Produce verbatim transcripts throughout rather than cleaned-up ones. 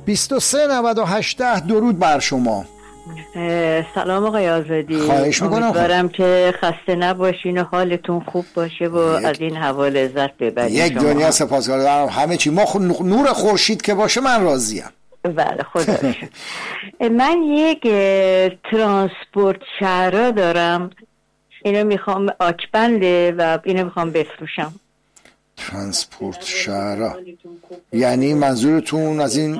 بیست و سه نود و هشت درود بر شما. سلام آقای آزادی. خواهش میکنم. امیدوارم که خسته نباشین و حالتون خوب باشه و یک... از این هوا لذت ببرید. یک دنیا سپاسگزارم. همه چی ما خ... نور خورشید که باشه من راضیم. بله خدا شکر. من یک ترانسپورت شهرا دارم، اینو میخوام آکبنده و اینو میخوام بفروشم. ترانسپورت شهرا یعنی منظورتون از این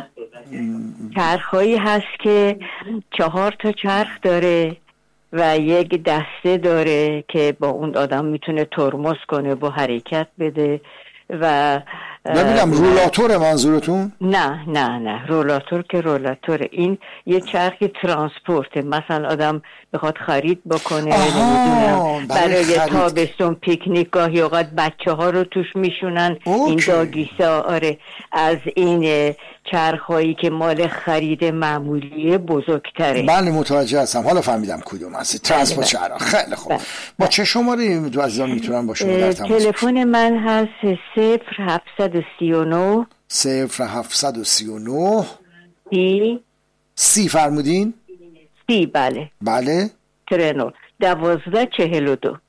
چرخهایی هست که چهار تا چرخ داره و یک دسته داره که با اون آدم میتونه ترمز کنه با حرکت بده و ببینم رولاتور منظورتون؟ نه نه نه رولاتور که رولاتور، این یه چرخی ترانسپورت، مثلا آدم بخواد خرید بکنه نمیدونم برای تابستون پیکنیک، گاهی اوقات بچه ها رو توش میشونن اوکی. این داگیسا آره از این چرخایی که مال خرید معمولیه بزرگتره. بله متوجه هستم، حالا فهمیدم کدوم هست ترانسپورت شهرها. خیلی خوب بله. با چه شماره دو عزیزان میتونن با شما در تماس؟ تلفن من هست صفر هفتصد و سی و نه صفر هفتصد و سی و نه سی سی فرمودین؟ سی بله بله ترنو دوازده چهل و دو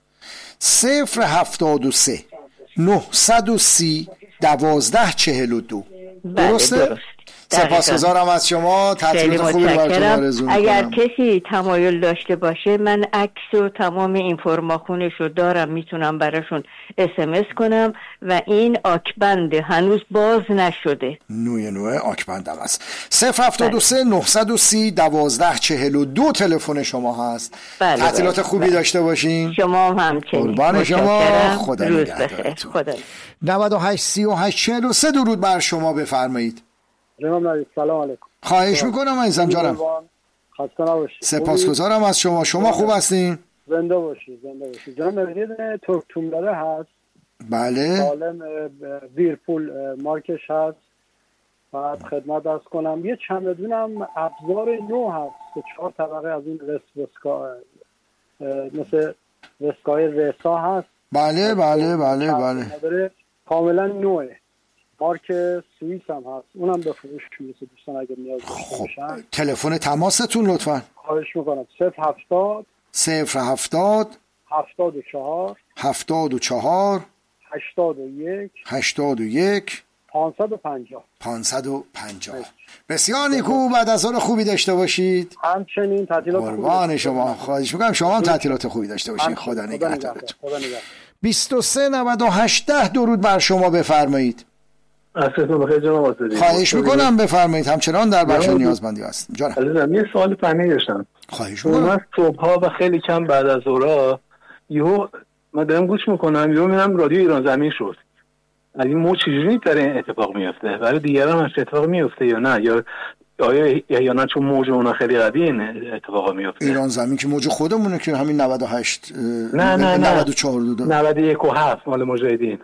صفر هفتاد و سه نهصد و سی دوازده چهل و دو. درسته؟ درست. سپاسگزارم از شما، تعطیلات خوبی براتون آرزو می‌کنم. اگر کسی تمایل داشته باشه من عکس و تمام اینفورماسیونش رو دارم، میتونم براشون اس ام اس کنم و این آکبند هنوز باز نشده. نوع نوع آکبند هم هست. صفر هفتاد و سه نهصد و سی دوازده چهل و دو تلفن شما هست. تعطیلات خوبی بله. داشته باشین. شما هم همچنین. قربان شما. خدا نگهدارتون. خدا. نود و هشت سی و هشت چهل و سه درود بر شما بفرمایید. سلام علیکم. خواهش میکنم عزیزم جانم. خسته نباشید. سپاسگزارم از شما. شما خوب هستین؟ زنده باشید زنده باشید. جناب نوید ترکتوم داره هست. بله. سالم ویرپول مارکش هست. بعد خدمت عرض کنم یه چمدونم ابزار نو هست که چهار طبقه از این رس وسکا مثل وسکای رسا هست. بله بله بله بله. کاملا نوه. مارک سوئیس هم هست، اونم به فروش میرسه دوستان اگر نیاز داشته باشن. تلفن تماستون لطفاً. خواهش میکنم. صفر هفتاد صفر هفتاد هفتاد و چهار هفتاد و چهار هشتاد و یک هشتاد و یک پانصد و پنجاه پانصد و پنجاه. بسیار نیکو، بعد از حال خوبی داشته باشید. همچنین تعطیلات خوبی. قربان شما. خواهش میکنم شما هم تعطیلات خوبی داشته باشید. خدا نگهدارتون. بیست و سه نود و هشت درود بر شما بفرمایید. عصرتون بخیر جناب آزادی. خواهش میکنم بفرمایید، همچنان در بخش نیازمندی هستم. جانم عزیزم یه سوال فنی داشتم. خواهش میکنم. من صبح‌ها و خیلی کم بعد از ظهرها یهو من دارم گوش میکنم، یهو میبینم رادیو ایران زمین شد. از این مو چجوری در این اتفاق میفته؟ برای دیگران هم اتفاق میفته یا نه؟ یا آیا یا نه چون موج اونها خیلی قویه این اتفاقا میفته؟ ایران زمین که موج خودمونه که همین نود و هشت نه نه نه نود و چهار نود و یک و هفت مال مجاهدین.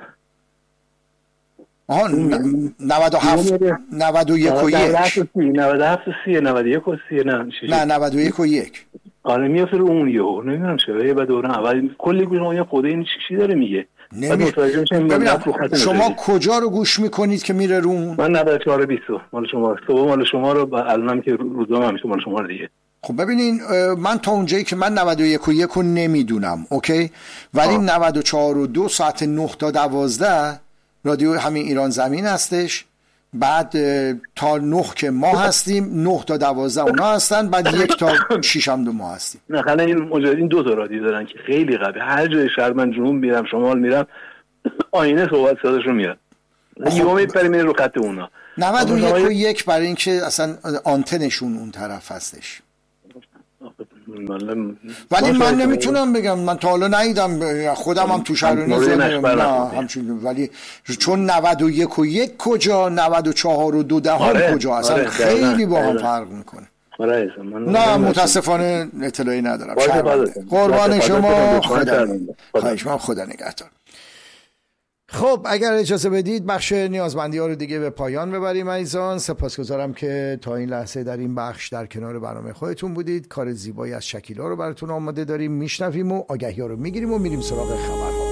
آها نود و هفت نود و یک و یک نود و هفت و سی نود و یک و سی نه نه نود و یک و یک. آره میافته رو اون یهو نمیدونم چرا یه بعد اون اول کلی گوش میکنم خود این چی داره میگه. ببینم شما کجا رو گوش میکنید که میره رو اون؟ من نود و چهار و بیست مال شما، صبح مال شما رو الانم که روزنامه همیشه مال شما رو دیگه. خب ببینین من تا اونجایی که من نود و یک و یک رو نمیدونم اوکی، ولی نود و چهار و دو ساعت نه تا دوازده رادیو همین ایران زمین هستش، بعد تا نه که ما هستیم، نه تا دوازده اونا هستن، بعد یک تا شیش هم دو ما هستیم. نه خلا این مجاهدین دو تا رادیو دارن که خیلی قوی، هر جای شهر من جنوب میرم شمال میرم آینه صحبت صداشون میاد. یهو میپره میره رو خط اونا. نود و یک و یک برای اینکه اصلا آنتنشون اون طرف هستش. ولی من نمیتونم بگم، من تا حالا ندیدم، خودم هم تو شهر نیستم همچنین، ولی چون نود و یک و یک کجا نود و چهار و دو دهم کجا اصلا آره خیلی با هم فرق میکنه. نه متاسفانه اطلاعی ندارم. قربان شما، خواهش من خدا نگهدار. خب اگر اجازه بدید بخش نیازمندی ها رو دیگه به پایان ببریم عزیزان. سپاسگزارم که تا این لحظه در این بخش در کنار برنامه خودتون بودید. کار زیبایی از شکیلا رو براتون آماده داریم، میشنویم و آگهی ها رو میگیریم و میریم سراغ خبر.